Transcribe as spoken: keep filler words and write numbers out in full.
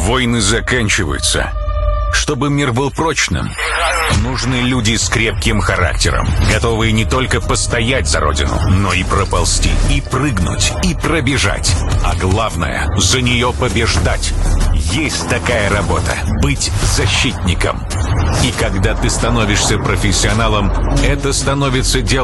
Войны заканчиваются. Чтобы мир был прочным, нужны люди с крепким характером, готовые не только постоять за родину, но и проползти, и прыгнуть, и пробежать. А главное, за нее побеждать. Есть такая работа — быть защитником. И когда ты становишься профессионалом, это становится делом